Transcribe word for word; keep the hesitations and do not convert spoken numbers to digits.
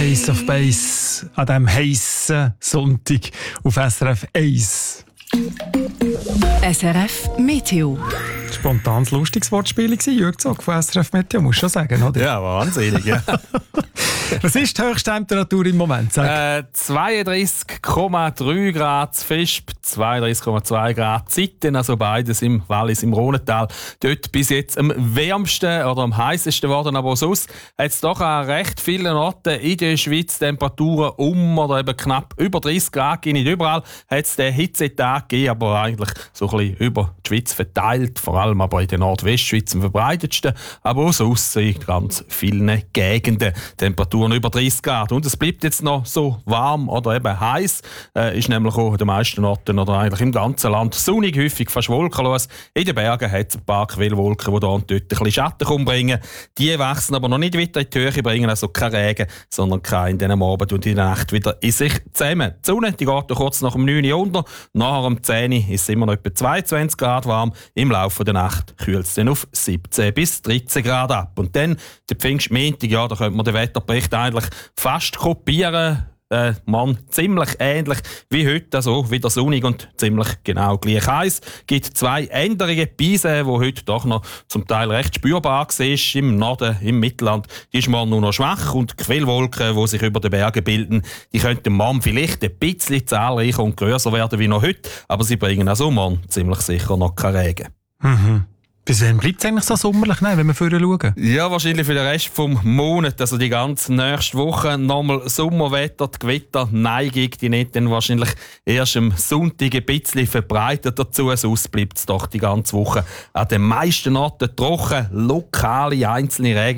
Ace of Base an diesem heissen Sonntag auf S R F eins. S R F Meteo. Spontanes, lustiges Wortspiel war, Jürg Zog von S R F Meteo, musst du schon sagen, oder? Ja, wahnsinnig, ja. Was ist die Höchsttemperatur im Moment? Äh, zweiunddreißig Komma drei Grad Visp, zweiunddreißig Komma zwei Grad Zitten, also beides im Wallis, im Rhonental. Dort bis jetzt am wärmsten oder am heißesten geworden, aber sonst hat es doch an recht vielen Orten in der Schweiz Temperaturen um oder eben knapp über dreißig Grad. Nicht überall hat es den Hitzetag gegeben, aber eigentlich so ein bisschen über die Schweiz verteilt, vor allem aber in der Nordwestschweiz am verbreitetsten, aber auch sonst in ganz vielen Gegenden Temperaturen über dreißig Grad. Und es bleibt jetzt noch so warm oder eben heiß. Äh, ist nämlich auch in den meisten Orten oder eigentlich im ganzen Land sonnig, häufig fast wolkenlos. In den Bergen hat es ein paar Quellwolken, die hier und dort ein bisschen Schatten bringen. Die wachsen aber noch nicht weiter in die Höhe, bringen also keinen Regen, sondern keinen in den Abend und in der Nacht wieder in sich zusammen. Die Sonne die geht kurz nach dem neun Uhr unter. Nachher um zehn Uhr ist es immer noch etwa zweiundzwanzig Grad warm. Im Laufe der Nacht kühlt es dann auf siebzehn bis dreizehn Grad ab. Und dann, der Pfingstmontag, ja, da könnte man den Wetterbericht eigentlich fast kopieren. Äh, man, ziemlich ähnlich wie heute, also wieder sonnig und ziemlich genau gleich heiß. Es gibt zwei Änderungen. Beise, die heute doch noch zum Teil recht spürbar ist. Im Norden, im Mittelland, die ist morgen nur noch schwach und die Quellwolken, die sich über den Bergen bilden, die könnten morgen vielleicht ein bisschen zahlreicher und grösser werden wie noch heute, aber sie bringen also morgen ziemlich sicher noch keinen Regen. Mhm. Bis wann bleibt es eigentlich so sommerlich, ne, wenn wir vorher schauen? Ja, wahrscheinlich für den Rest des Monats, also die ganze nächste Woche nochmal Sommerwetter, die Gewitterneigung, die nicht dann wahrscheinlich erst am Sonntag ein bisschen verbreitet dazu, sonst bleibt es doch die ganze Woche an den meisten Orten trocken, lokale einzelne Regen.